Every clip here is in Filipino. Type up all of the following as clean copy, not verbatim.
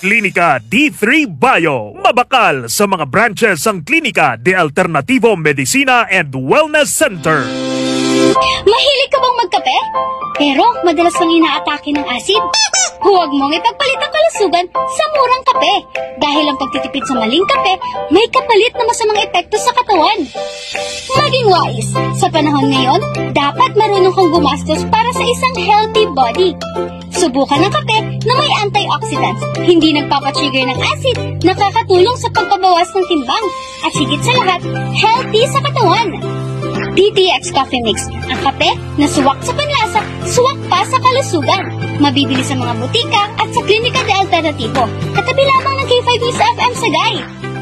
Klinika D3 Bio. Mabakal sa mga branches ang Klinika de Alternativo Medicina and Wellness Center. Mahilig ka bang magkape? Pero madalas kang inaatake ng asid? Huwag mong ipagpalit ang kalusugan sa murang kape. Dahil ang pagtitipid sa maling kape, may kapalit na masamang epekto sa katawan. Maging wise. Sa panahon ngayon, dapat marunong kang gumastos para sa isang healthy body. Subukan ng kape na may antioxidants, hindi nagpapatrigger ng acid, nakakatulong sa pagpabawas ng timbang, at higit sa lahat, healthy sa katawan. DTX Coffee Mix, ang kape na suwak sa panlasa, suwak pa sa kalusugan. Mabibili sa mga butika at sa Klinika de Alternativo. Katabi lamang ng K5 News FM Sagay.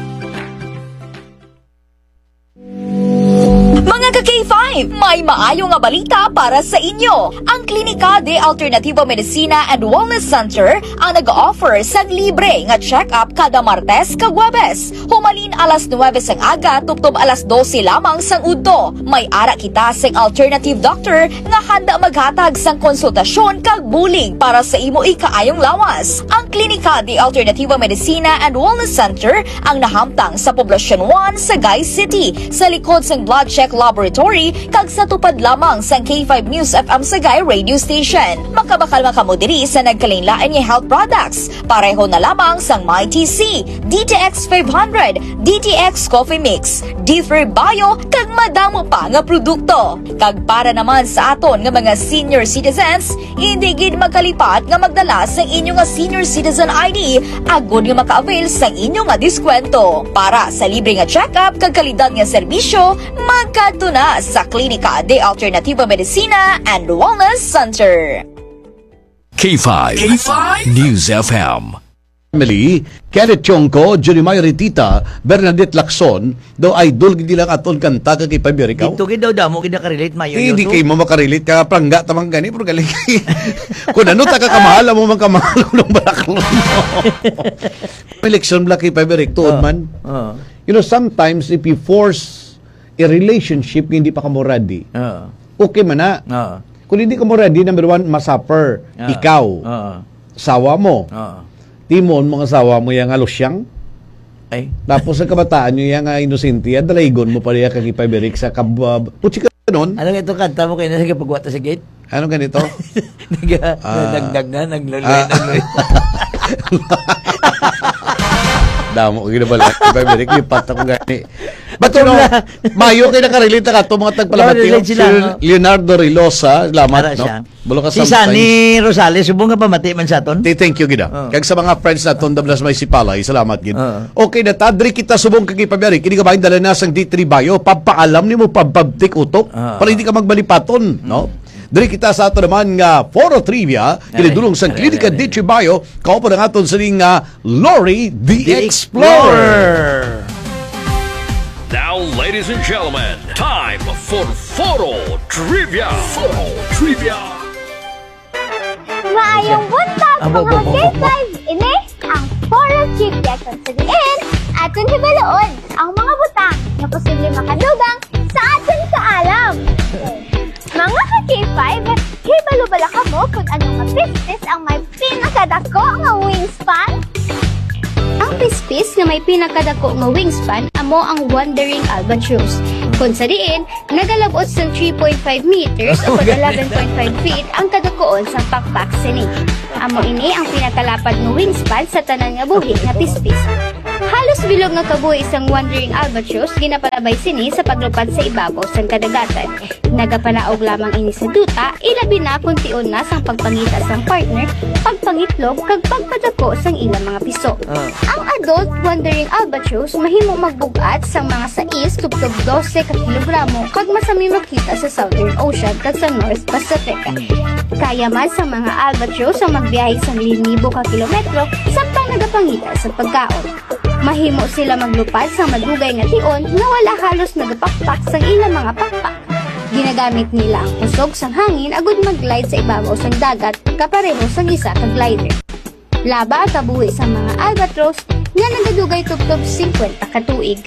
Mga ka-K5, may maayo nga balita para sa inyo. Ang Klinika de Alternativo Medicina and Wellness Center ang nag-offer sa libre nga check-up kada Martes kag Huwebes. Humalin alas 9 sang aga tubtob alas 12 lamang sang udto. May ara kita sang alternative doctor nga handa maghatag sang konsultasyon kag bulig para sa imo ikaayong lawas. Ang Klinika de Alternativo Medicina and Wellness Center ang nahamtang sa Poblacion 1, Sagay City, sa likod sang Blood Check Laboratory kag sa tupad lamang sang K5 News FM Sagay Radio Station. Makabakal makamo diri sa nagkalain-lain nga health products. Pareho na lamang sang MyTC, DTX 500, DTX Coffee Mix, D3 Bio kag madamo pa nga produkto. Kag para naman sa aton nga mga senior citizens, hindi gid magkalipat nga magdala sang inyo nga senior citizen ID agud nga maka-avail sang inyo nga diskwento. Para sa libre nga check-up kag kalidad nga serbisyo, magkatuna sa Klinika de Alternativo Medicina and Wellness Center. K5 News FM. Family, Kenneth Chongko, Johnny Mayoritita, Bernadette Lacson, daw idol gid lang aton kanta kay Pabirikaw. Dito gid daw damo gid nakarelate mayo. Hindi kay mo makarelate ka prangga tamang gani pero galing. Kung ano ta ka kamahal mo man kamahal ng balaklon mo. Election black kay Pabirik tuod man. You know, sometimes if you force a relationship hindi pa ka mo ready. Okay man na. Kung hindi ka mo ready, number one, masuffer. Ikaw. Sawa mo. Timon, mga sawa mo yung alusyang. Ay. Tapos sa kabataan nyo yung inosente, dalaygon mo pa rin kang ipabirik sa kabab. Putsi ka nun. Ano ito kanta mo kayo na pagwata sa gate? Ano ganito? Nagdag na, nagluloy. Damo ko ginabala. Ipabirik, yung pata ko gani. But you know, mayo kayo nakarelate ka ito, mga tagpalapatiyo. Si Leonardo Rilosa, lamat, no? Si Sunny Rosales, subong nga pa mati man sa aton. Thank you, gida. Kag sa mga friends na aton, dablas may sipalay, salamat, gid. Okay na, tadri kita subong kagipabiyari, kini ka ba dala na sang D3 Bio, papaalam ni mo, pababtik utok, para hindi ka magbalipaton, no? Dari kita sa ato naman nga Foro Trivia, kinidulong sa Klinika D3 Bio, kaupo na aton sa ning Lori the Explorer. Now, ladies and gentlemen, time for Foro Trivia. Foro Trivia. Maayong buntag mga K5! Ini ang Foro Trivia kung sabihin aton hibaloon ang mga butang na posible makadugang sa aton kaalam. Mga ka-K5, hibalo-bala ka mo kung anong mapistis ang may pinakadako nga wingspan? Ang pispis na may pinakadako nga wingspan amo ang Wandering Albatross. Kung sa diin, nagalabot sa 3.5 meters o 11.5 feet ang kadakoon sa pakpak sini. Amo ini ang pinakalapad nga wingspan sa tanan nga buhi nga pispis. Halos bilog nga kabuhi isang Wandering Albatross ginapalabay sini sa paglupad sa ibabaw sa kadagatan. Nagapanaog lamang ini sa duta, ilabi na kung tion na sang pagpangita sang partner, pagpangitlog kag pagpadako sang ilang mga piso. Ang adult Wandering Albatross mahimo magbugat sang mga 6 tubtob 12 ka kilogramo kag masami makita sa Southern Ocean kag sa North Pacific. Kaya man sa mga albatross ang magbiyahe sa 1,000 ka kilometro samtang nagapangita sa pagkaon. Mahimo sila maglupad sa madugay nga tion nga wala halos nagapakpak sang ilang mga pakpak. Ginagamit nila ang kusog sang hangin agud mag-glide sa ibabaw sang dagat kapareho sang isa ka glider. Laba ang kabuhi sa mga albatross nga nagadugay tubtob 50 ka tuig.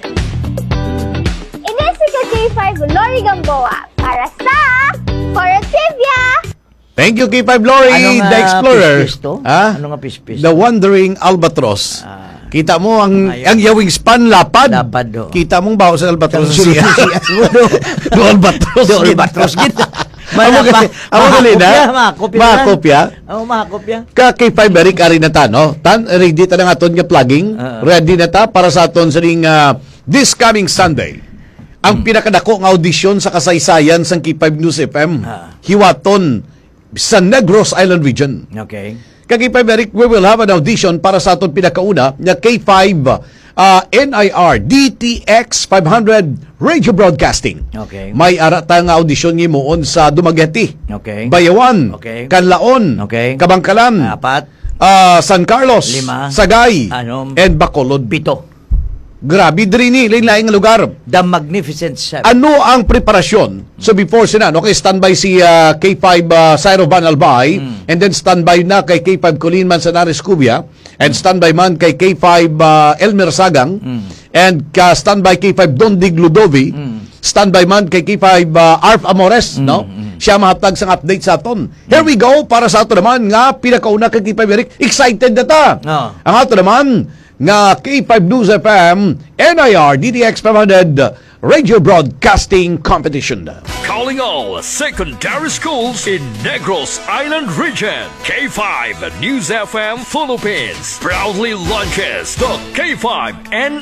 Inesi ka K5 Lori Gamboa para sa Foro Trivia! Thank you, K5 Lori, Ano nga the Explorer. pispis to? Ha? Ano nga pispis? The Wandering Albatross. Kita mo ang yawing span lapad. Lapad, oh. Kita mong baho sa albatros Sa- siya. Do albatros. Do albatros gid. Amo gali na. Makopya. Oo, makopya. Ka K5 Eric ari na ta, no? Ready ta na nga aton nga plugging. Ready na ta para sa aton sa this coming Sunday. Ang pinakadako nga audition sa kasaysayan sang K5 News FM. Hiwaton sa Negros Island region. Okay. Kag K5 Eric, we will have an audition para sa aton pinakauna nga K5 NIR DTX 500 Radio Broadcasting. Okay. May arata nga audition ngimuon sa Dumaguete. Okay. Bayawan. Okay. Kanlaon. Okay. Kabangkalan. 4, San Carlos. 5. Sagay. Ano? And Bacolod. 7. Grabe diri lain-laing nga lugar. The Magnificent Seven. Ano ang preparasyon? So before sina, okay, standby si K5 Cyro Van Albay, and then standby na kay K5 Colin Manzanares Cubia, and standby man kay K5 Elmer Sagang, and standby K5 Dondig Ludovi, standby man kay K5 Arf Amores, no? Siya mahatag sang update sa aton. Here we go para sa ato naman nga pinakauna kay K5 Eric. Excited na ta. Ang ato naman nga K5 News FM NIR DTX 500 Radio Broadcasting Competition. Calling all secondary schools in Negros Island region. K5 News FM Philippines proudly launches the K5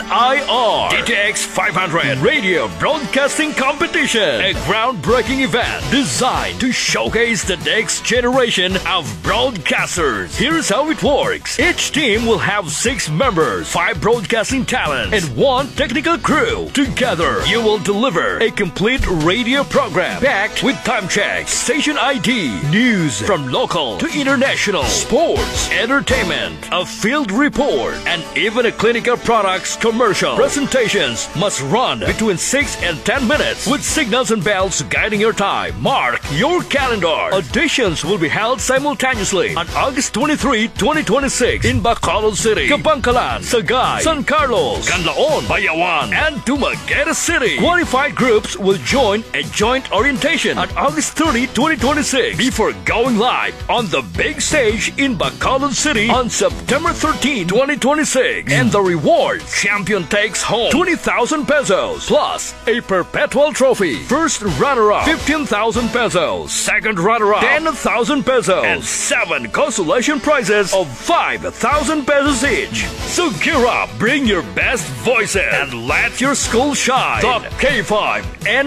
NIR DTX 500 Radio Broadcasting Competition, a groundbreaking event designed to showcase the next generation of broadcasters. Here's how it works. Each team will have 6 members, 5 broadcasting talents, and 1 technical crew. Together, you will deliver a complete radio program packed with time checks, station ID, news from local to international, sports, entertainment, a field report, and even a clinical products commercial. Presentations must run between 6 and 10 minutes with signals and bells guiding your time. Mark your calendar. Auditions will be held simultaneously on August 23, 2026 in Bacolod City, Kabangkalan, Sagay, San Carlos, Canlaon, Bayawan, and Dumaguete City. Qualified groups will join a joint orientation on August 30, 2026 before going live on the big stage in Bacolod City on September 13, 2026. And the reward, champion takes home 20,000 pesos plus a perpetual trophy. First runner-up, 15,000 pesos. Second runner-up, 10,000 pesos. And 7 consolation prizes of 5,000 pesos each. So gear up, bring your best voices, and let your school shine. The K5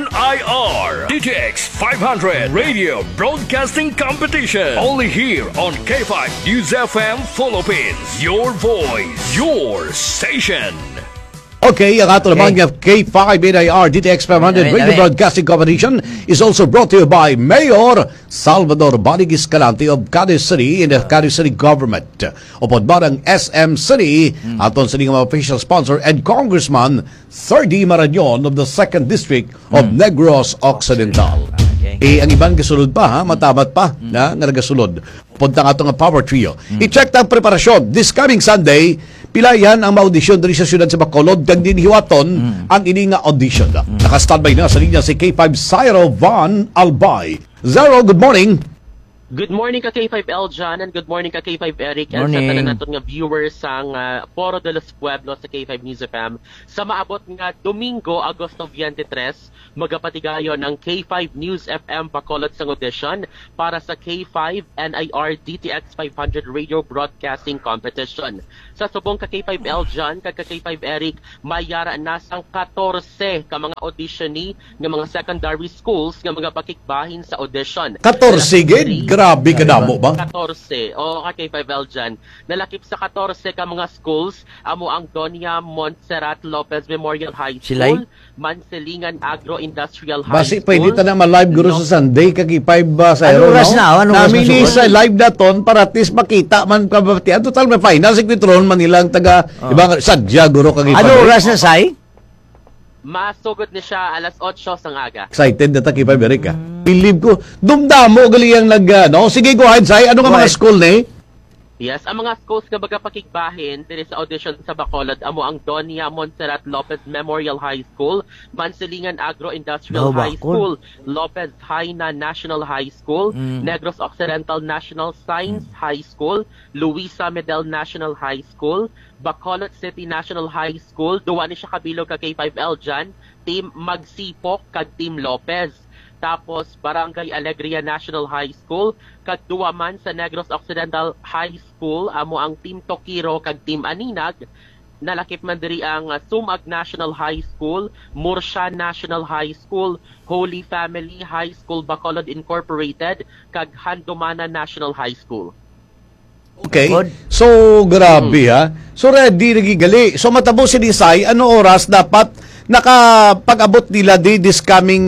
NIR DTX 500 Radio Broadcasting Competition. Only here on K5 News FM Philippines. Your voice, your station. Okay, ang ato naman nga K5 NIR DTX 500 Radio Broadcasting Competition is also brought to you by Mayor Salvador Bonig Escalante of Cadiz City in the Cadiz City Government. Upod ba ng SM City, aton sa mga official sponsor, and Congressman 3D Marañon of the 2nd District of Negros Occidental. Ang ibang gasulod pa, ha? Matamat pa na nagasulod. Punta nga ito nga Power Trio. I-check ang preparasyon. This coming Sunday, pilayan ang ma-audition diri sa syudad sa Bacolod, kag din hiwaton ang ini nga audition. Naka-standby na sa linya si K5 Cyro Van Albay. Zero, good morning. Good morning ka K5 Eljan and good morning ka K5 Eric and sa tanan naton nga viewers sang Foro de los Pueblos sa K5 News FM. Sa maabot nga Domingo, Agosto 23, magapatigayon ang K5 News FM Bacolod sang audition para sa K5 NIR DTX 500 Radio Broadcasting Competition. Sa subong ka K5 Eljan kag ka K5 Eric, mayara nasang 14 ka mga auditionee nga mga secondary schools nga mga pakikbahin sa audition. 14 gid, grabe ka damo ba? 14. O K5 Eljan, nalakip sa 14 ka mga schools amo ang Doña Montserrat Lopez Memorial High School, Manselingan Agro-Industrial High Basi School. pwede ta na ma-live guro sa Sunday kag K5 sa Ano oras na? Ano oras Namin na sa live daton para at least makita man kabatian. Total may final si Quitron Manila ang taga ibang sadya guro kag K5. Ano oras na, Sai? Masugod ni siya alas 8 sang aga. Excited na ta K5 Eric, ha? Believe ko, dumdamo gali ang no? Sige, go ahead, Sai. Ano nga mga school ni? Yes, ang mga schools nga magapakigbahin diri sa audition sa Bacolod amo ang Doña Montserrat Lopez Memorial High School, Bansilingan Agro-Industrial High School, Lopez Haina National High School, Negros Occidental National Science High School, Luisa Medel National High School, Bacolod City National High School, duwa ni siya kabilog ka K5L dyan, Team Magsipok kag Team Lopez. Tapos Barangay Alegria National High School, kag duwa man sa Negros Occidental High School amo ang Team Tokiro kag Team Aninag. Nalakip man diri ang Sumag National High School, Murcia National High School, Holy Family High School Bacolod Incorporated kag Handomana National High School. Okay. So, grabe ha. So, ready, nagigali. So, matabo si Disay, ano oras dapat nakapag-abot nila this coming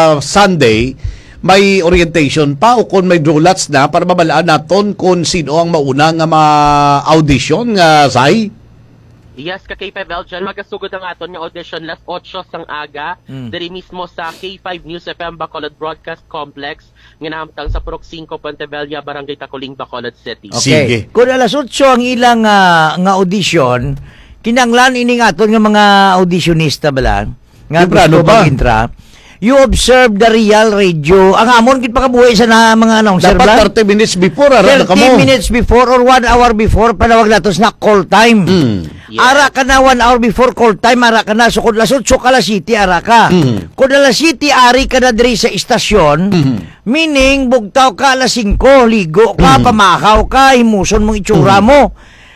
Sunday, may orientation pa o kung may drolats na para mabalaan naton kung sino ang mauna nga ma-audition nga, Sai? Yes, ka K5L dyan, magasugod ang aton nga audition last 8 sang aga, diri mismo sa K5 News FM Bacolod Broadcast Complex, nga nahamtang sa Purok 5, Pontebella, Barangay Taculing, Bacolod City. Okay. Sige. Kung alas 8 ang ilang nga audition, kinanglan ini nga aton nga mga auditionista bala nga Temprano gusto ba? mag-intra. You observe the real radio. Ang amon kit pakabuhay sa na mga announcer bala. Dapat 30 minutes before, ara na 30 kamo. minutes before or 1 hour before panawag natos na call time. Yes. Ara ka na 1 hour before call time, ara ka na. So kung lasot, so alas 7, ara ka. Kung alas 7, ari ka na diri sa istasyon, meaning bugtaw ka alas 5, ligo ka, pamakaw ka, himuson mong itsura mo.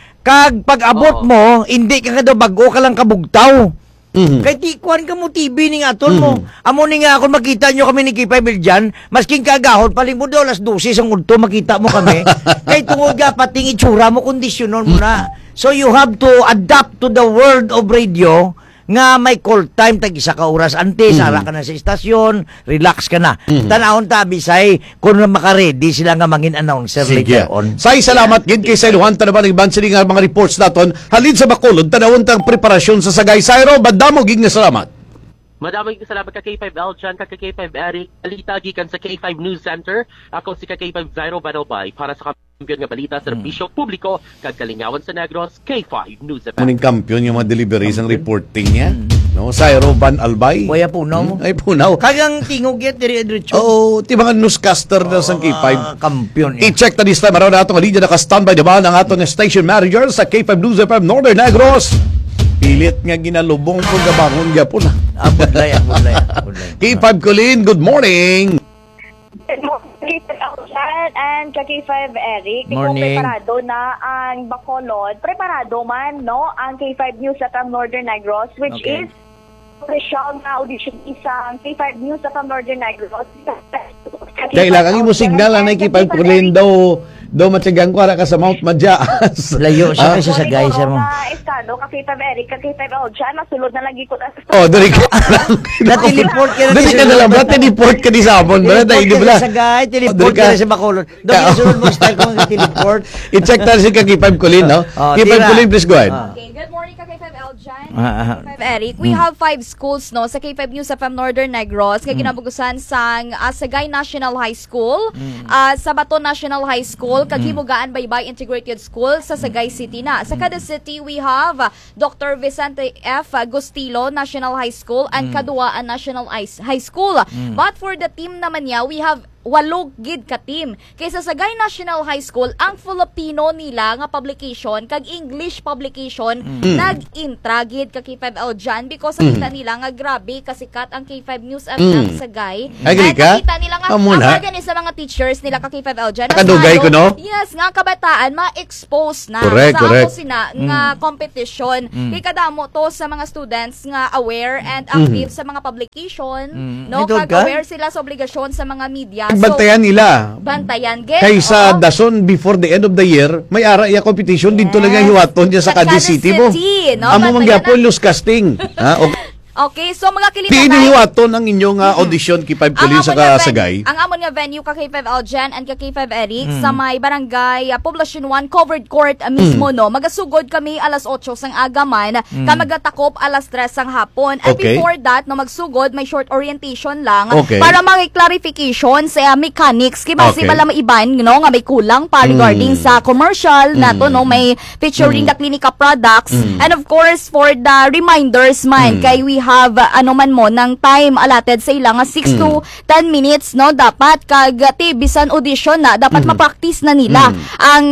Kag pag-abot mo, hindi ka daw bago ka lang kabugtaw. Kay tikuan ka mo TV ni nga aton mo. Amo ni nga ako makita nyo kami ni K5 dyan, masking kagahon, paling mo daw alas 12 ang udto, makita mo kami. Kay tungod ka pating itsura mo, kondisyonon mo na. So you have to adapt to the world of radio nga may call time tag isa ka oras antes, sara ka na sa istasyon, relax ka na. Tanahon ta Bisay kung maka-ready sila nga mangin announcer later on. Say, salamat gid kay Sailuhan tanaban ng Bansiling nga mga reports naton halin sa Bacolod tanawon tang preparasyon sa Sagay. Sayro, badamo gid nga salamat. Madaming salamat ka K5L dyan, ka K5 Eric, alita gikan sa K5 News Center. Ako si ka K5 Zairo Banalbay para sa kampiyon nga balita sa serbisyo publiko kag kalingawan sa Negros, K5 News FM. Muning kampiyon yung mga deliveries ang reporting niya. No, Sayro Ban Albay. Waya punaw mo. Ay punaw. Kagang tingog yet diri diretso. Oo, ti mga newscaster na sa K5. Kampiyon yan. I-check na this time around na atong linya naka-standby naman ang aton station manager sa K5 News FM Northern Negros. Pilit nga ginalubong po gabangon gyapon na. Abudlay. K5 Colleen, good morning. Good morning, K5 and K5 Eric. Morning. Preparado na ang Bacolod. Preparado man, no? Ang K5 News at ang Northern Negros, which Okay. is official na audition isang K5 News at ang Northern Negros. Kailangan mo signal na K5 Colleen daw matyagang ko ka sa Mount Madyas. Layo siya kasi sa Sagay sir mo. Estado, K5 Eric, K5 Eljan, nasulod na lagi ko. Oh, dari ka. Na-teleport ka na Dari ka na lang, ba? Teleport ka di sa amon, ba? Dahil di Teleport ba? ka sa Sagay, teleport ka na sa Bacolod. Doon sunod mo style ko ng teleport. I-check na si K5 Colleen, no? K5 Colleen, please go ahead. Okay, good morning ka K5 Eljan. Ah, K5 Eric. We have 5 schools no sa K5 News FM Northern Negros kay kinabugusan sang Sagay National High School, sa Bato National High School, kag Himugaan Baybay Integrated School sa Sagay City na. Sa kada city we have Dr. Vicente F. Gustilo National High School and Kaduaan National High School. But for the team naman niya, we have 8 gid ka team. Kaysa Sagay National High School, ang Filipino nila nga publication kag English publication nag-intra gid ka K5L dyan because nakita nila nga grabe kasikat ang K5 News FM Sagay. Agree ka? Nakita nila nga Amo ang na. organize sa mga teachers nila ka K5L dyan. Kadugay ko, no? Yes, nga kabataan ma-expose na Correct, sa correct. ako sina nga competition. Kay kadamo to sa mga students nga aware and active sa mga publication, no? Idol Kag ka? aware sila sa obligasyon sa mga media. Bantayan nila. Bantayan gid. Kaysa Oo. dason before the end of the year, may ara iya competition dito lang ang hiwaton diya sa Cadiz City mo. City, no? Amo Bantayan mangyapon lose casting. Ha? Okay, so mga Di kilitanay. inihiwaton ang inyong audition K5 Kulin sa Kasagay. Ang amon nga venue ka K5 Aljan and ka K5 Eric sa may barangay Poblacion 1 covered court mismo no. Magasugod kami alas 8 sang agaman, ka magatakop alas 3 sang hapon. And Okay. before that no magsugod may short orientation lang Okay. para may clarification sa mechanics kay basi Okay. bala maiban no nga may kulang pa regarding sa commercial nato no may featuring the Clinica products and of course for the reminders man kay we have ano man mo ng time allotted sa ila nga 6 to 10 minutes no dapat kag bisan audition na dapat ma-practice na nila ang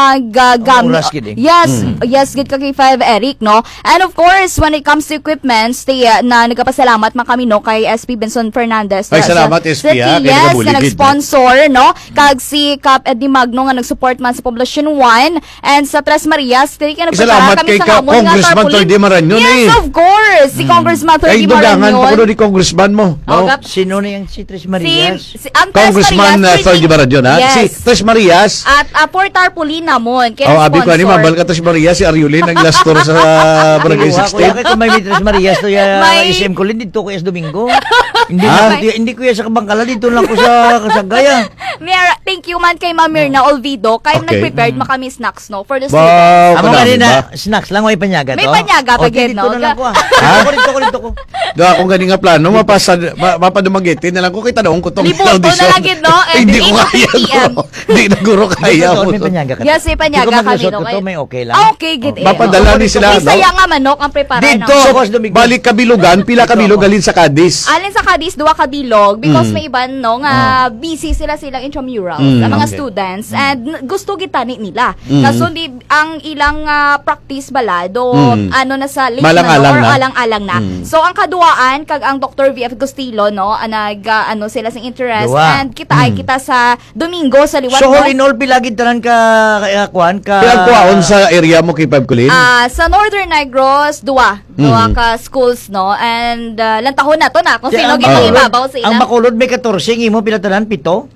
Ang oras gid eh. yes gid kay 5 Eric no and of course when it comes to equipments na nagapasalamat man kami no kay SP Benson Fernandez Ay, salamat, SP, yes kay na nagabuligid, nag-sponsor no kag si Cap Eddie Magno nga nag-support man sa Poblacion 1 and sa Tres Marias kay Salamat kay Congressman Tordi Marañon yes of course si Congressman Ay, Tordi dugangan pa Marañon ko ni Congressman mo. Oh, No? Gap. Sino na yung si Tres Marias? ang Tres Congressman Marias, Tordi Marañon, ha? yes. Si Tres Marias. At for tarpaulin namon kay Abi ko ni sponsor. mabal ka Tres Marias, si Ariulin ang last tour sa Barangay Kuya, 16. kung may Tres Marias to ya May- SM ko dito ko Domingo. Hindi Ah? hindi ko ya sa Kabangkala dito lang ko sa Kasagaya. Thank you man kay Ma'am Mirna Olvido kay Okay. nag-prepared makami snacks no for the Wow, students. Amo kadami kanina ba? snacks lang may panyaga to. May panyaga pa, O, Ged, dito no? na lang ko. Dito ko. Da akong gani nga plano mapadumagitin na lang ko kita daong ko tong Liboto na lang gid, no? And Hindi ko 8 to kaya. 3 PM. Hindi na guro kaya mo. May panyaga ka. Yes, may panyaga kami no. Ko to, may okay lang. Okay, good. Mapadala ni sila, no? Bisaya nga manok ang prepara Dito, no. balik kabilugan, pila kabilog galin sa Cadiz. Alin sa Cadiz, duwa ka bilog because may iban no nga busy silang intramurals ang mga okay. students and gusto gitani nila. Kaso di ang ilang practice balado ano na sa late Malang-alang na, no, or na. alang-alang na. So ang kaduaan kag ang Dr. VF Gustilo no nag ano sila sing interest Duwa. and kita ay kita sa Domingo sa liwat So no? all in all pilagid tanan ka kuan ka. Kaya kuwaon sa area mo kay Pab Kulin. Sa Northern Negros, duwa ka schools, no? And lantahon na to na, kung sino ibabaw sa Ang ila. Bacolod may 14, imo pila tanan 7?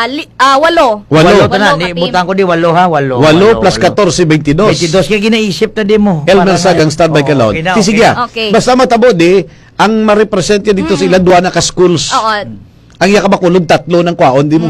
8. Walo. Tanan, ni katim. butang ko di 8 ha, 8. 8 plus 14, 22. 22 kay ginaisip ta di mo. Elmer Sagang standby ka laon. Okay na, Sige, Okay. basta matabo di, ang ma-represent yan dito sila, duwa na ka-schools. Oo. Ang iya ka Bacolod, 3 ng kwaon, di mo.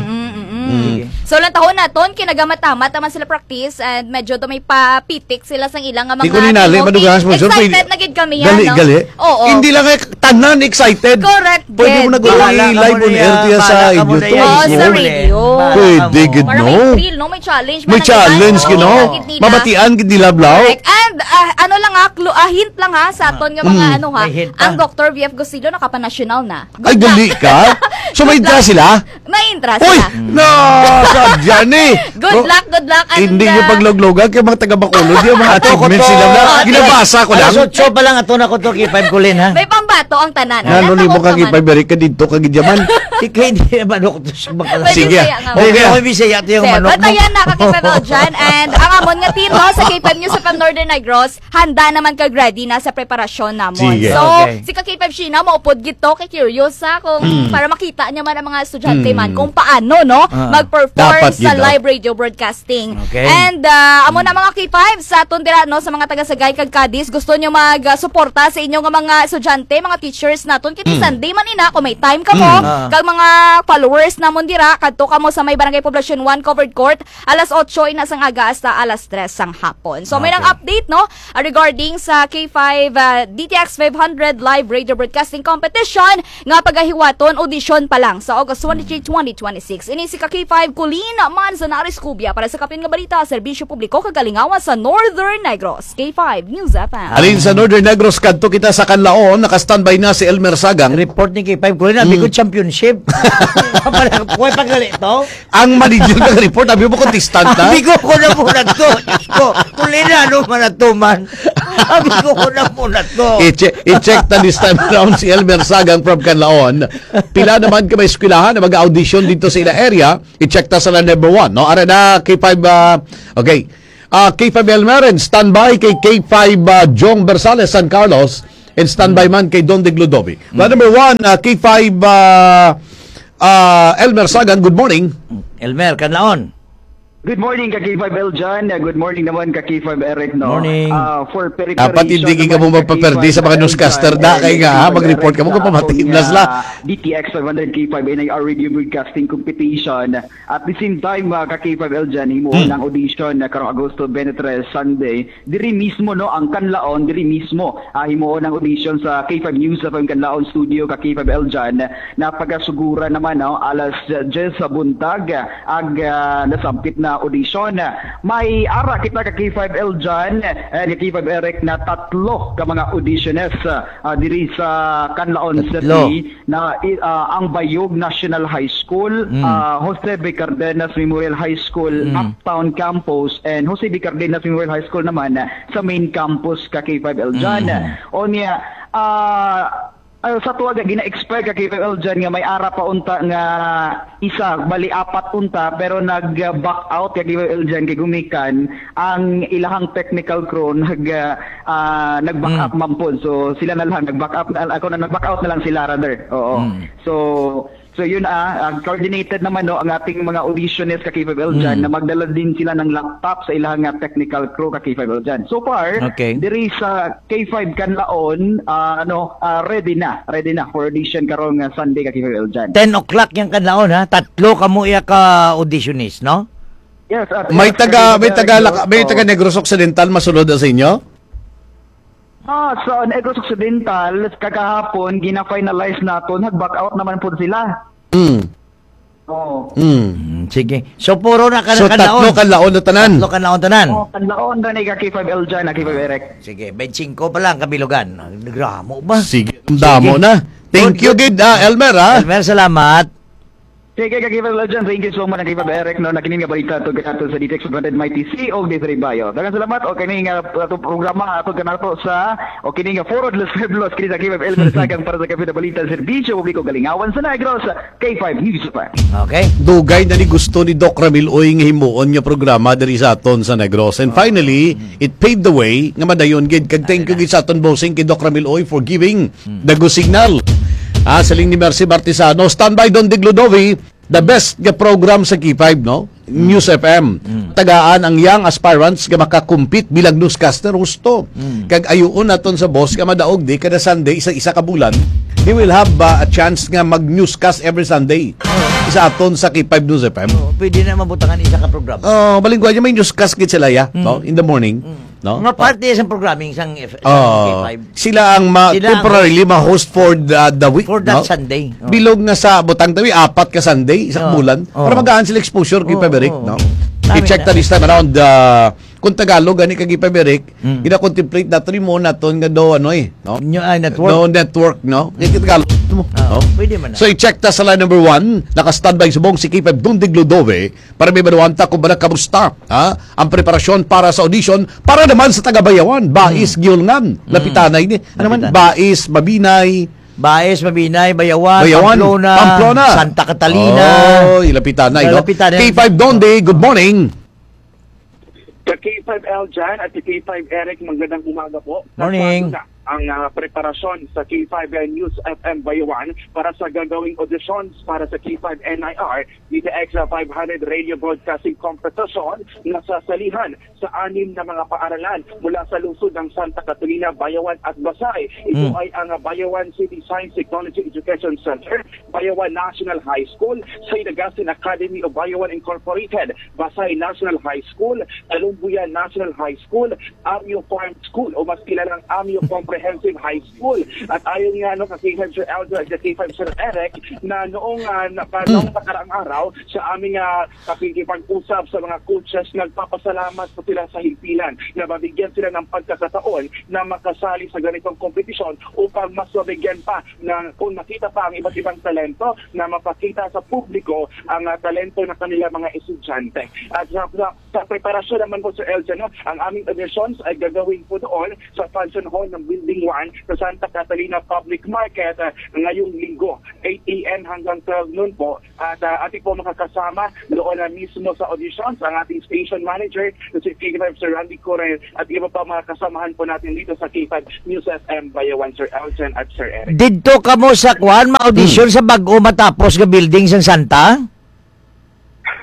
So lantahon na ton, kinagamat-tamat naman sila practice and medyo to may papitik sila sang ilang nga mga Di ko ninali, timoki. madugang sponsor. Excited na gid kami yan, no? Gali. Oo. Hindi lang tanan excited. Correct, Pwede mo Ged. nag-live on air tiya sa Bahala ka mo YouTube. Oo, na sa yan. radio. Pwede, gid, Para no? may thrill, no? May challenge. May challenge, Oo, gino. gid nila. Mabatian, gid nila blaw. Correct. And ano lang hint lang ha sa aton nga mga ano ha. May hint pa. Ang Dr. VF Gustilo nakapa-national na. Ay, gali ka? So may Good dra luck. sila? May interest Uy! sila. No! Sadyan eh! Good luck. And, Hindi nyo pagloglogan kaya mga taga-Bacolod yung mga achievements sila na ginabasa ko lang. Alas 8 pa lang ato na ko to kay 5 kulin ha. May pambato ang tanan. Nanulibong kang ipaberik ka dito kagidyaman. Ikay hindi manok to sa Bacolod. Pwede Sige. Bisaya nga. Okay. Okay, Bisaya to yung Sir, manok mo. batayan na kakipepel dyan. And ang amon nga team no, sa K5 News of Northern Negros, handa naman kag ready na sa preparasyon namon. Sige. So, Okay. si K5 Sheena, maupod gito, kay curious ha, kung para makita niya man ang mga estudyante man, kung paano, no, mag-perform Dapat sa yun, live radio broadcasting. Okay. And, amo na mga K5, sa tundira, no, sa mga taga-Sagay kag Cadiz, gusto nyo mag-suporta sa inyong mga estudyante, mga teachers naton, kiti Sunday man ina, kung may time ka mo, kag mga followers namon dira, kadto ka mo sa may Barangay Poblacion 1 covered court, alas 8 ina sang aga hasta alas 3 sang hapon. So may nang update no regarding sa K5 DTX 500 live radio broadcasting competition nga pagahiwaton audition pa lang sa August 23, 2026. Ini si K5 Kulin Manzanares Cubia para sa kapin nga balita, serbisyo publiko kagalingawan sa Northern Negros. K5 News FM. Alin sa Northern Negros, kadto kita sa Kanlaon, naka-standby na si Elmer Sagang. Report ni kay 5 kulin, abi ko championship. Kuya pagali to. Ang manager ng report, abi mo contestant na. Abi ko na muna to. Diyos ko, kulin na ano man na to man. Abi ko na muna to. I-check na this time around si Elmer Sagang from Kanlaon. Pila naman ka may eskwelahan na mag-audition dito sa ila area. I-check ta sa la number 1. No? Ara na K5, okay. K5 Elmeren, standby kay K5 Jong Bersales San Carlos, and standby man kay Don de Glodovi. La number 1, K5 Elmer Sagang, good morning. Elmer, kanlaon. Good morning ka K5 Eljan. Good morning naman ka K5 Eric, no? Morning. For preparation. Dapat hindi ka mo magpaperdi sa mga newscaster na kay nga mag-report ka mo kung pamatimlas la. DTX 500 K5 NIR Radio Broadcasting Competition. At the same time, ka K5 Eljan, himuon ang audition karong Agosto 23 Sunday. Diri mismo, no, ang Kanlaon, diri mismo himuon ang audition sa K5 News sa Kanlaon Studio ka K5 Eljan. Napagasuguran naman, no, alas 10 sa buntag ag nasampit na audition. May ara kita ka K5 Eljan and K5 Eric na tatlo ka mga auditioners diri sa Canlaon City na ang Bayog National High School, Jose B. Cardenas Memorial High School, Uptown Campus, and Jose B. Cardenas Memorial High School naman sa main campus ka K5 Eljan. O niya, sa tuwa gina-expect ka K5 Eljan nga may ara pa unta nga isa bali apat unta pero nag-back out ka K5 Eljan kay gumikan ang ilahang technical crew nag-back up mampon, so sila na lang nag-back up, ako na nag-back out na lang sila rather. So yun coordinated naman, no, ang ating mga auditionist ka K5 Eljan na magdala din sila ng laptop sa ilang technical crew ka K5 Eljan. So far, diri sa K5 Kanlaon, ready na for audition karong Sunday ka K5 Eljan. 10 o'clock yung Kanlaon, ha? Tatlo kamo iya ka auditionist, no? Yes. May taga Negros Occidental masulod sa inyo? Sa Negros Occidental, kagahapon, gina-finalize naton, nag-back out naman po sila. Sige. So, puro na So, tatlo Kanlaon na tanan. Tatlo Kanlaon tanan. Kanlaon na ni K5 Eljan, K5 Eric. Sige, 25 pa lang, kabilugan. Nagramo ba? Sige, damo na. Thank you, good, Elmer, ha? Elmer, salamat. Sige, K5 Eljan, thank you so much, K5 Eric, no, nakinig nga balita ito sa DTX 500 Mighty C o Desiree Bayo. Dagan salamat, o kining programa ato kanato sa, o kining Foro de los Pueblos, kini sa K5 Elmer Sagang para sa Kape na Balita, Serbisyo Publiko Galingawan sa Negros, K5 News pa. Okay. Dugay na ni gusto ni Doc Ramil Oy nga himuon nga programa diri sa aton sa Negros. And finally, it paved the way nga madayon gid kag thank you gid sa aton bossing kay Doc Ramil Oy for giving the go signal. Saling ni Mercy Bartisano, standby Don Diglodovi, the best nga program sa K5, no? News FM. Tagaan ang young aspirants nga makakumpit bilang newscaster gusto. Kag ayuon naton sa boss nga madaog di kada Sunday isa ka bulan. They will have a chance nga mag-newscast every Sunday. Isa aton sa K5 News FM. Pwede na mabutangan isa ka program. Balingguan niya may newscast gid sila ya, no? In the morning. No? Mga parte sa programming sang K5. Sila ang temporarily ma-host for the week. For that Sunday. Bilog na sa Butang Tawi, 4 ka Sunday, isang bulan. Para magaan sila exposure kay Paberic, no? I-check ta this time around kung Tagalog ani kay Paberic, gina-contemplate natin mo naton nga do no? Network. No network, no? Tagalog mo. Pwede man na. So i-check ta sa line number 1, naka-standby sa buong si K5 Dundig Ludove para may manuwanta kung ba kamusta ang preparasyon para sa audition para naman sa taga-Bayawan, Bais, Giyolngan, Lapitanay ni. Ano man? Bais, Mabinay, Bayawan, Pamplona, Santa Catalina. Lapitanay, no? K5 Donde, good morning. K5 Eljan at K5 Eric, magandang umaga po. Morning. Ang preparasyon sa K5 News FM Bayawan para sa gagawing auditions para sa K5 NIR DTX 500 Radio Broadcasting Competition na sasalihan sa 6 na mga paaralan mula sa lungsod ng Santa Catalina, Bayawan at Basay. Ito ay ang Bayawan City Science Technology Education Center, Bayawan National High School, St. Augustine Academy of Bayawan Incorporated, Basay National High School, Talumbuyan National High School, Amio Farm School o mas kilalang Amio Comprehensive High School. At ayon nga kasi Sir Aldo at K5 Sir Eric na noong nakaraang araw sa aming pakikipag-usap sa mga coaches, nagpapasalamat po sila sa himpilan na mabigyan sila ng pagkakataon na makasali sa ganitong kompetisyon upang mas mabigyan pa ng kung nakita pa ang iba't ibang talento na mapakita sa publiko ang talento ng kanila mga estudyante. At sa preparasyon naman po Sir Elton, ang aming auditions ay gagawin po doon sa function hall ng Building 1 sa Santa Catalina Public Market ngayong linggo, 8 a.m. hanggang 12 noon po. At ating po makakasama doon na mismo sa auditions ang ating station manager, si K5 Sir Randy Correl, at iba pa mga kasamahan po natin dito sa K5 News FM Bayawan, Sir Elton at Sir Eric. Dito ka mo sa ma-audition sa bago matapos ka building sa Santa?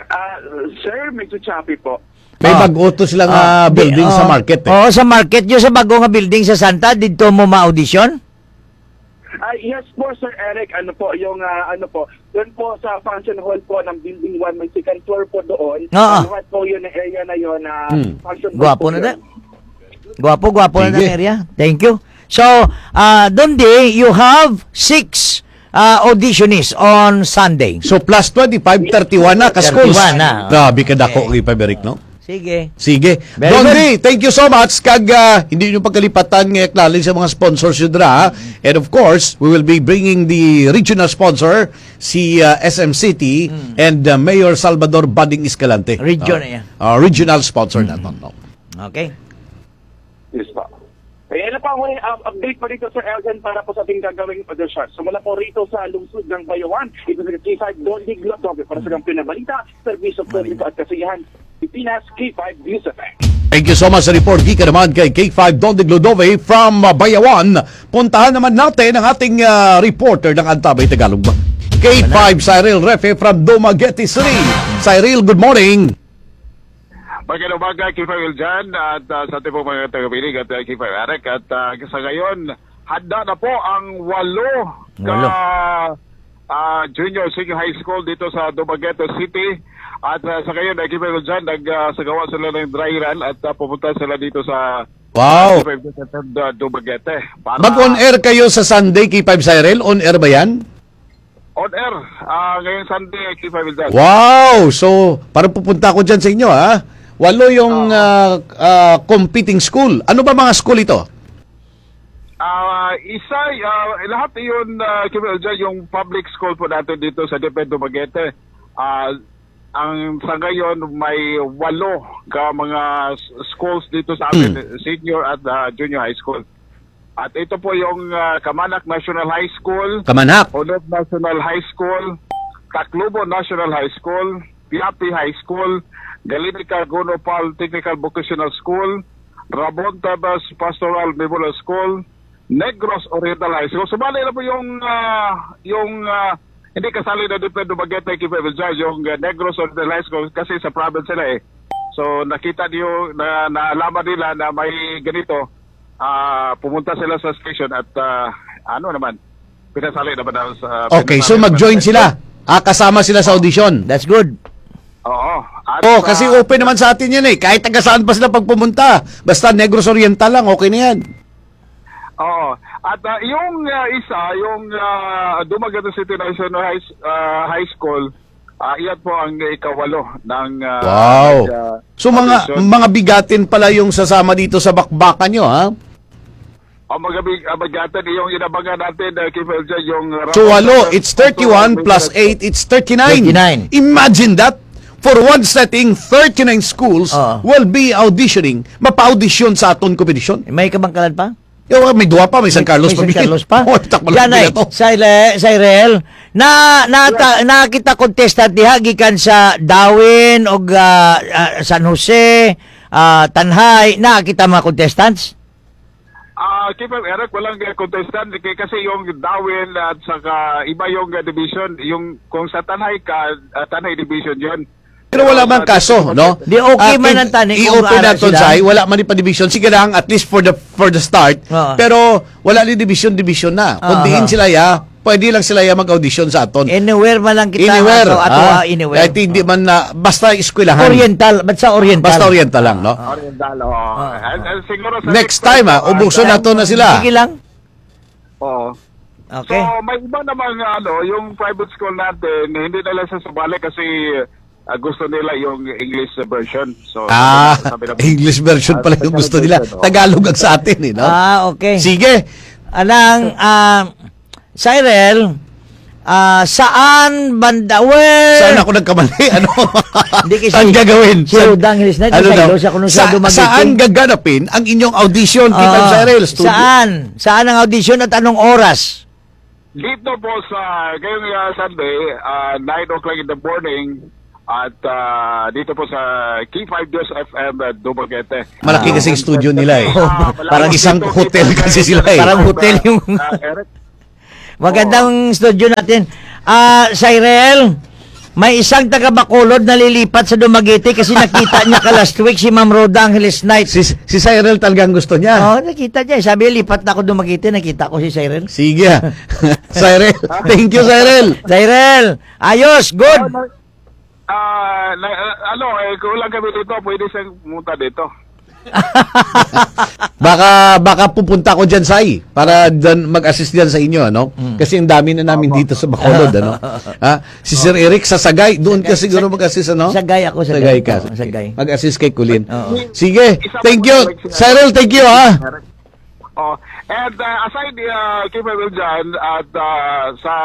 Sir, medyo choppy po. May bago-to silang building sa market. Oo, sa market. Yung sa bago nga building sa Santa, dito mo ma-audition? Yes po, Sir Eric. Ano po, yung doon po sa function hall po ng Building 1, may second floor po doon. Lahat po yun, area na yun. Function hall Gwapo po na yun. Gwapo na ng area. Thank you. So, doon you have 6 auditionists on Sunday. So plus 25, 31 na ka-schools. 31 na. Grabe ka dako, Eric, no? Sige. Dondi, thank you so much. Kag hindi nyo pagkalipatan ng acknowledge sa mga sponsors yun dra. And of course, we will be bringing the regional sponsor, si SM City and Mayor Salvador Bading Escalante. Regional sponsor na to. No? Okay. Yes pa. Kaya ano pa ang update po dito, Sir Elgin, para po sa ating gagawing audition. So mula po rito sa lungsod ng Bayawan, ito sa K5 Dondig Globe para sa kampyon na balita, serbisyo publiko at kasiyahan, Pilipinas, K5 News FM. Thank you so much sa report. Gika naman kay K5 Dondig Glodove from Bayawan. Puntahan naman natin ang ating reporter ng Antabay Tagalog ba? K5 Cyril Refe from Dumaguete City. Cyril, good morning. Magandang umaga, K5 Eljan at sa ating pong mga tagapilig at K5 Eric. At sa ngayon, handa na po ang 8 junior senior high school dito sa Dumaguete City. At sa ngayon, K5 Eljan, nagsagawa sila ng dry run at pupunta sila dito sa K5 Dumaguete. Mag-on-air kayo sa Sunday, K5 Cyril? On-air ba yan? On-air. Ngayong Sunday, K5 Eljan. Wow! So, parang pupunta ako dyan sa inyo, ha? 8 yung competing school. Ano ba mga school ito? Lahat yun, yung public school po natin dito sa DepEd Dumaguete. Ang sa ngayon, may 8 ka mga schools dito sa amin, senior at junior high school. At ito po yung Kamanak National High School, Kamanak, Onod National High School, Tacloban National High School, Piapi High School, Galinica Gunopal Technical Vocational School, Rabon Tabas Pastoral Memorial School, Negros Oriental High School. Sumali na po yung hindi kasali na DepEd Dumaguete, yung Negros Oriental High School kasi sa province sila eh. So nakita niyo, naalaman nila na may ganito, pumunta sila sa station at pinasali naman sa... Okay, so mag-join sila. Kasama sila sa audition. That's good. Oo. Kasi open naman sa atin yan eh. Kahit taga saan pa sila pagpumunta. Basta Negros Oriental lang, okay na yan. Oo. At yung Dumaguete City National High School, iyan po ang ika-8 ng... wow. So mga bigatin pala yung sasama dito sa bakbakan nyo, ha? Mga bigatin, yung inabangan natin, yung... So 8, it's 31 plus 8, it's 39. Imagine that! For one setting, 39 schools will be auditioning. Mapa-audition sa aton competition. May kabangkalan pa? May 2 pa, may San Carlos pa. May San Carlos pa? Yan ay, Cyril, nakita contestant diha gikan sa Darwin o San Jose, Tanhay, nakita mga contestants? Eric, walang contestant kasi yung Darwin at saka iba yung division, yung kung sa Tanhay division yun. Pero wala man kaso, no? Di okay man ang taning kung i-open natin sa wala man pa division. Sige lang, at least for the start. Pero wala ni division na. Kung diin sila pwede lang sila mag-audition sa aton. Anywhere man lang kita. Anywhere. Anywhere. Kahit hindi man basta eskwelahan. Oriental. Basta Oriental. Basta Oriental lang, no? Oriental, siguro next time, ubuso na to na sila. Sige lang. Oo. Okay. So, may iba namang yung private school natin, hindi nila sasubali kasi gusto nila yung English version. So, English version pala yung gusto nila. Tagalog ang sa atin, no? Okay. Sige. Cyril, saan banda? Saan ako nagkamali? Saan gagawin? Saan gaganapin ang inyong audition, Cyril? Saan ang audition at anong oras? Dito po sa ngayong Sunday, 9 o'clock in the morning, at dito po sa K5 News FM Dumaguete. Malaki kasing studio nila eh. Parang isang hotel kasi sila eh. Parang hotel yung... Magandang studio natin. Cyril, May isang taga Bacolod na lilipat sa Dumaguete kasi nakita niya ka last week si Ma'am Roda Angeles Knight. Si Cyril talagang gusto niya. Oo, nakita niya. Sabi, lipat na ako Dumaguete, nakita ko si Cyril. Sige. Cyril. Thank you, Cyril. Cyril, ayos, good. Kung lang kami dito, pwede siyang pumunta dito. baka pupunta ko dyan, Sai, para mag-assist dyan sa inyo, ano? Kasi ang dami na namin dito sa Bacolod, ano? Si Sir Eric sa Sagay, doon ka siguro mag-assist, ano? Sagay ako, Sagay ka. Sagay. Mag-assist kay Kulin. Sige, thank you. Cyril, thank you, ha? And aside capable dyan at sa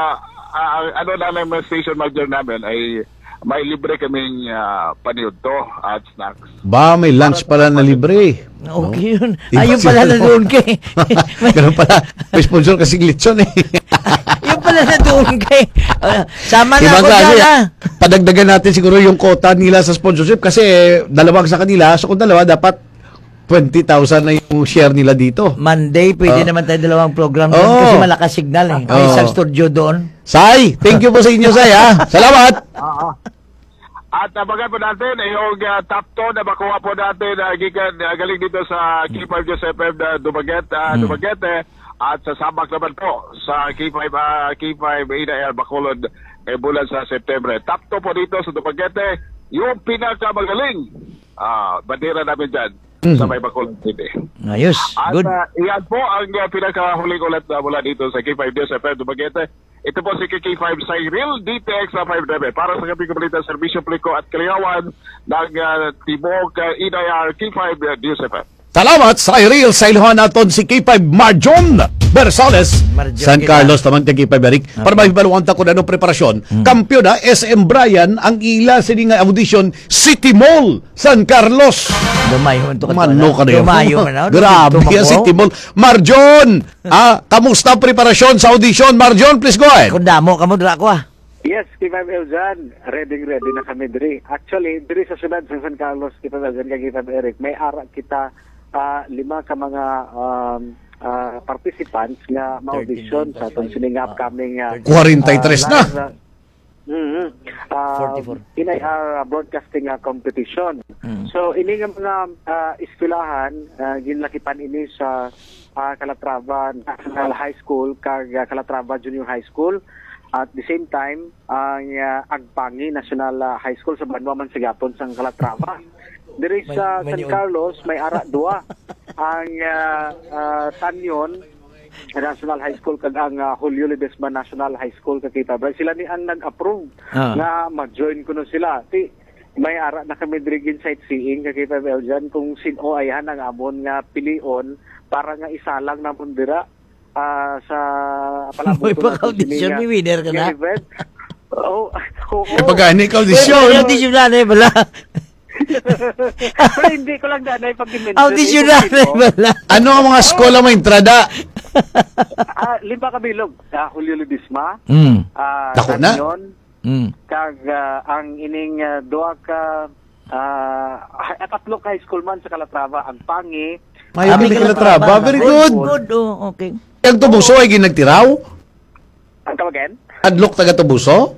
namin station manager namin ay may libre kaming paniod to at snacks. Ba, may lunch pala na libre. Okay yun. Ayun pala na doon kay. Ganun pala. May sponsor kasi glitson eh. Yun pala na doon kay. Sama na ako dyan. Padagdagan natin siguro yung quota nila sa sponsorship kasi dalawang sa kanila. So kung dalawa, dapat 20,000 na yung share nila dito. Monday, pwede naman tayo dalawang program doon kasi malakas signal eh. May isang studio doon. Sai, thank you po sa inyo, Sai, ha? Salamat! At bagay po natin, yung top 2 na makuha po natin galing dito sa K5 Joseph FM na Dumaguete at sa Sabak naman po sa K5 ADR Bacolod bulan sa September. Top 2 po dito sa Dumaguete, yung pinakamagaling bandera namin dyan sa may Bacolod City. Ayos, good. At iyan po ang pinakahuling ulit mula dito sa K5 FM Dumaguete. Ito po si K5 Cyril DTX 5 para sa gabi kabalita Servisyo Pliko at Kaliawan ng Tibok IDR K5 News FM. Salamat, Cyril. Sa iluhan natin si K5 Marjon Bersales. San Carlos naman kay K5 Eric. Para mahibaluan ta kung anong preparasyon. Kampiyon na SM Brian ang ila sining audition City Mall San Carlos. Dumayo man to. Mano ka na yun. Dumayo man. Grabe yan, City Mall. Marjon! Kamusta ang preparasyon sa audition? Marjon, please go ahead. Kung damo ka mo, dala ko Yes, K5 Eljan, ready na kami diri. Actually, diri sa syudad sa San Carlos, K5 Eljan, kay K5 Eric, may ara kita 5 ka mga participants nga ma-audition sa itong sining upcoming 43 na. 44. In-IR broadcasting competition. So, ini nga mga eskwelahan, ginlakipan ini sa Calatrava National High School, kag Calatrava Junior High School. At the same time, ang Agpangi National High School sa Banwa man sa Gapon sa Calatrava. Diri sa San Carlos, may ara 2. Ang Tanyon National High School kag ang Julio Ledesma National High School kag kita. Sila ni ang nag-approve na mag-join kuno sila. May ara na kami diri sightseeing kag kita dyan kung sino ayhan ang amon nga pilion para nga isalang na mundira sa palabot ko audition ni winner ka na. Pagani ka audition. Audition na bala. Pero hindi ko lang danay pag-mention. Audition na bala. Ano ang mga skola mo entrada? 5 kabilog. Julio Ledesma. Dako na? Kag ang ining 2 ka 3 high school man sa Calatrava, ang Pangi. Ay, Calatrava. Very good. Good, okay. Ang Tubuso ay ginagtiraw? Ang tawagan? Adlok taga Tubuso?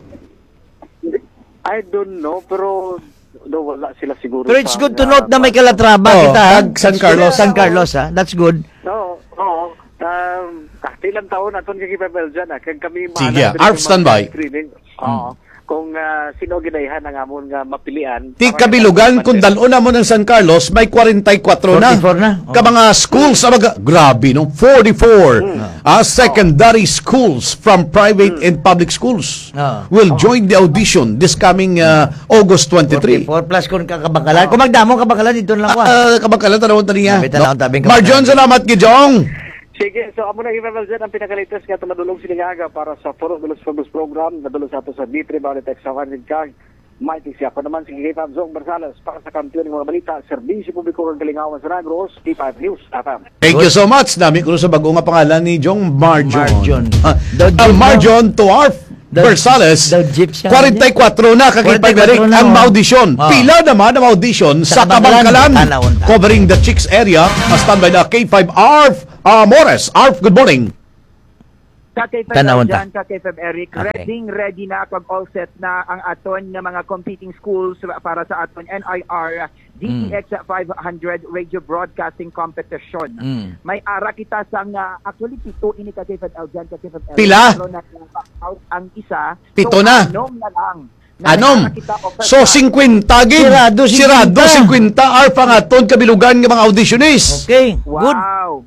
I don't know, pero wala sila siguro. Pero it's good to note na may Calatrava kita. San Carlos. San Carlos, ha? That's good. Oo. Ilang taon naton kay Pebel dyan, kag kami sige, ARF standby. Kung sino ginayhan ang amon nga mapilian. Ti kabilugan kung dalon na mo ng San Carlos, may 44 na. 44 na. Ka mga schools, grabe, no? 44 secondary schools from private and public schools will join the audition this coming August 23. 44 plus kung kakabangkalan. Kung magdamong kabangkalan, dito lang ko. Kabangkalan, tanawon ta niya. No? Marjon, salamat, Gijong. Sige, so amo na i-revel dyan ang pinakalitas nga tumadulong siningaga para sa Foro de los Fogos program, nadulong sa ato sa D3 Baulit Exawanid Kag. Mighty siya pa naman si K5 Zong Bersales para sa kampiyon ng mga balita, Serbisyo Publiko ng Kalingawan sa Negros, K5 News FM. Thank you so much. Dami ko sa bago nga pangalan ni Jong Marjon. Marjon to ARF Bersales, 44 na kakipag-Eric ang ma-audition. Pila naman ang audition sa Kabangkalan, covering the Chicks area. Standby na K5 ARF Mores. ARF, good morning. Kakay-5 Tanawon ta. dyan, Kakay-5 Eric, Okay. ready na, kag all set na ang aton nga mga competing schools para sa aton NIR DTX 500 Radio Broadcasting Competition. May ara kita sang actually pito ini Kakay-5 dyan, Kakay-5 Eric. Pila? Pero na-back out ang isa. Pito so, na. Anom na lang. Anom. So 50 gid. Sirado 50 arpa nga ton kabilugan nga mga auditionist. Okay, good. Wow.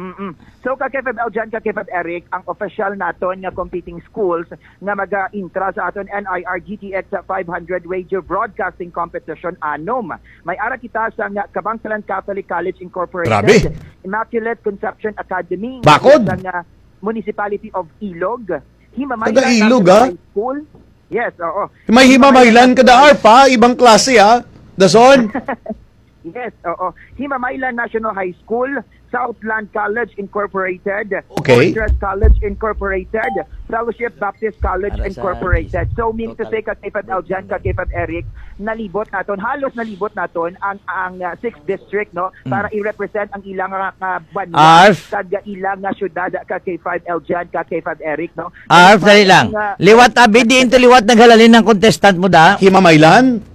So Kakay-5 dyan, Kakay-5 Eric, ang official naton nga competing schools nga maga-intra sa aton NIR GTX 500 Radio Broadcasting Competition anom. May ara kita sa Kabangsalan Catholic College Incorporated, Grabe. Immaculate Conception Academy, Bakod. sa Municipality of Ilog, Himamaylan Taga Ilog, National High School. Yes, oo. May himamaylan kada arpa, ibang klase ha. Dason. Yes, oo. Himamaylan National High School, Southland College Incorporated, Okay. Fortress College Incorporated, Fellowship Baptist College Para sa Incorporated. So, meaning to say, Kakay-5 dyan, Kakay-5 Eric, nalibot naton, halos nalibot naton ang 6th district, no, para i-represent ang ilang banwa, Arf. kag ilang syudad, Kakay-5 dyan, Kakay-5 Eric, no. Arf, dali lang. Liwat abi, di into liwat naghalalin ng contestant mo da. Himamaylan.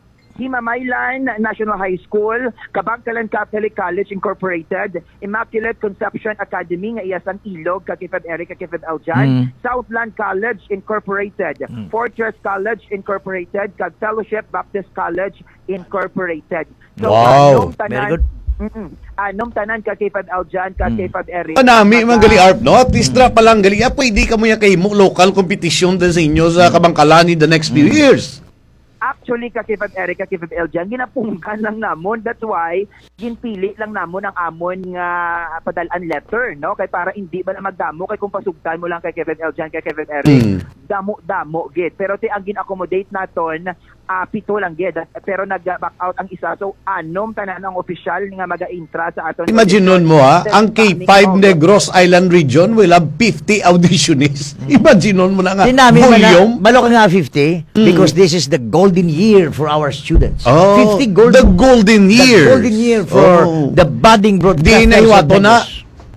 Himamaylan National High School, Kabangkalan Catholic College Incorporated, Immaculate Conception Academy nga iya sang Ilog, Kakay-5 Eric, Kakay-5 Dyan, Southland College Incorporated, Fortress College Incorporated, kag Fellowship Baptist College Incorporated. So, Wow. Very good. Anom tanan Kakay-5 dyan, Kakay-5 Eric. Panami man gali arp no. At least pa lang gali. Pwede ka mo ya kay mo local competition din sa inyo sa Kabangkalan in the next few years. Actually, Kakay-5 Eric, Kakay-5 dyan, ginapungkan lang namon. That's why, ginpili lang namon ang amon nga padalan letter, no? Kay para hindi ba na magdamo, kay kung pasugtan mo lang Kakay-5 dyan, Kakay-5 Eric, damo, gid. Pero ang gin-accommodate naton, 7 lang gid. Pero nag-back out ang isa. So, anom tanan ang official nga maga-intra sa aton. Imagine nun mo ha, ang K5 Negros Island Region will have 50 auditionists. Imagine nun mo na nga, Sinabi mo na, volume. balo ka nga 50 because this is the golden year for our students. Oh, 50 golden, the golden year. The golden year for the budding broadcasters. Di na iwato of na. Negros.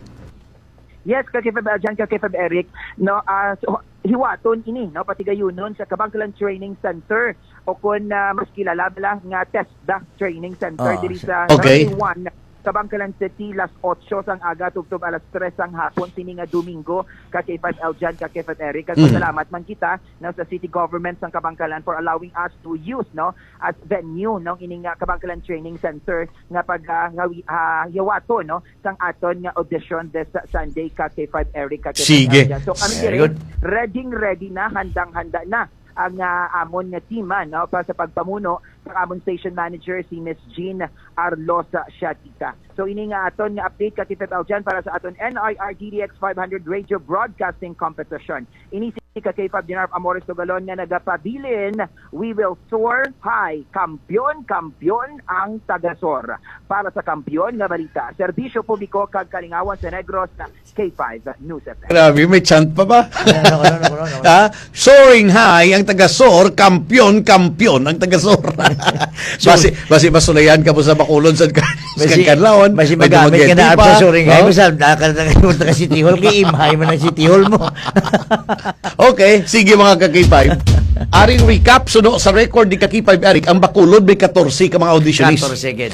Yes, Kakay-5 dyan, Kakay-5 Eric, no, so, hiwaton ini, no, pati gayunon sa Kabangkalan Training Center o kung mas kilala bala nga TESDA Training Center diri sa Okay. 91 Kabangkalan City, las 8 sang aga, tugtog alas 3 sang hapon, sini nga Domingo, Kakay-5 dyan, Kakay-5 Eric. Salamat man kita no, sa City Government sang Kabangkalan for allowing us to use no as venue no ining Kabangkalan Training Center nga pag yawato no sang aton nga audition this Sunday, Kakay-5 Eric, Kakay-5 Sige. dyan. So kami Very dire, ready na, handang-handa na ang amon nga team no, para sa pagpamuno ng amon station manager si Miss Jean Arlosa Shatika. So ini nga aton nga update Kakay-5 dyan para sa aton NIR DDX 500 Radio Broadcasting Competition. Ini si Kakay-5 Dinarf Amores Tugalon nga nagapabilin, we will soar high. Kampiyon ang tagasor. Para sa kampiyon nga balita, serbisyo publiko kag kalingawan sa Negros na K5 News FM. Grabe, may chant pa ba? Ano. Ha? Soaring high ang tagasor, kampiyon ang tagasor. basi basulayan ka po sa Bacolod sa Kanlaon. Basi magamit ka na pa. sa soaring high. Basta nakalimutan ka City Hall, kay imhay man ang City Hall mo. Okay, sige mga Kakay-5. Aring recap, suno sa record ni Kakay-5 Eric, ang Bacolod may 14 ka mga auditionist.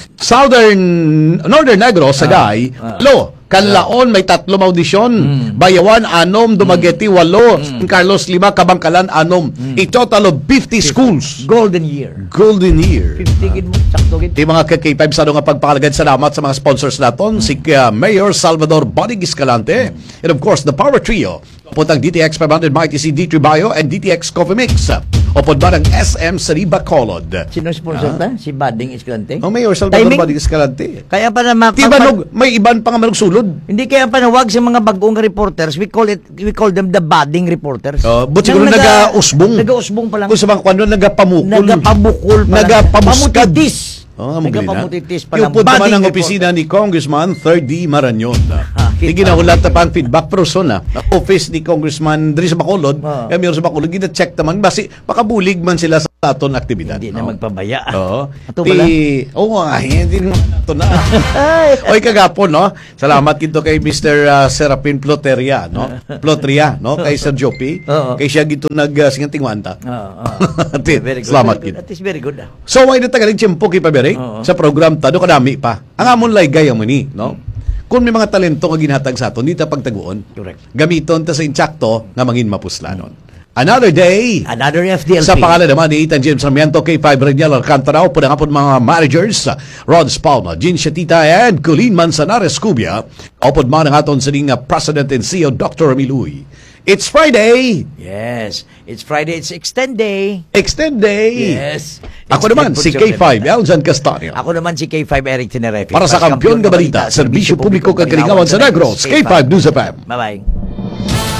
14 Northern Negros, Sagay, Kanlaon may 3 audisyon. Bayawan 6, Dumaguete 8, Carlos 5, Kabangkalan 6. A total of 50 schools. Golden year. 50 gid mo, sakto gid. Di mga Kakay-5 sa nga pagpalagad, salamat sa mga sponsors naton, si Mayor Salvador Bonig Escalante, and of course the Power Trio, putang DTX 500 MyTC D3 Bio and DTX Coffee Mix. O ba ng SM Sariba Bacolod. Sino sponsor ta? Si Bading Escalante? Oh, Mayor Salvador Bonig Escalante. Kaya pa na may iban pa nga manong sulod. Hindi kaya panawag sa mga bagong reporters, we call them the budding reporters. But siguro nag-usbong. Nag-usbong pa lang. Kung sa mga kwando, nagapamukul. Nagapamukul pa lang. Nagapamuskad. Pamutitis. Nagapamutitis pa lang. Yung punta man ang opisina ni Congressman 3D Marañon. ginahulat na pang feedback person na office ni Congressman Dri sa Bacolod, mayor sa Bacolod, gina-check naman basi makabulig man sila sa aton aktibidad. Hindi na magpabaya. Oo. Ato bala? Oo, hindi naman ito na. Oy, kagapon, no? Salamat kito kay Mr. Serapin Ploteria, no? Plotria, no? Kay Sir Jopi. Kay siya gito nag-singanting wanta. Very good. Salamat Very good. kito. That is very good. So, why na tagaling tiyempo kay Pabere? Sa program tado kadami pa. Ang amon laygay ang muni, no? Kung may mga talento nga ginhatag sa aton, di ta pagtaguon. Correct. Gamiton ta sa insakto nga mangin mapuslanon. Another day. Another FDLP. Sa pangalan naman ni Ethan James Sarmiento, K5 Renyal Alcantara, po na mga managers, Rod Spalma, Jean Shatita, and Colleen Manzanares Cubia, o po man ang aton sa President and CEO, Dr. Amiluy. It's Friday! Yes. It's Friday. It's Extend Day. Extend Day! Yes. Ako naman, si K5, Aljan Castanio. Ako naman si K5, Eric Tenerefe. Para sa Kampiyon Gabalita, Serbisyo Publiko Kagalingawan sa Negros, K5 News FM. Bye-bye.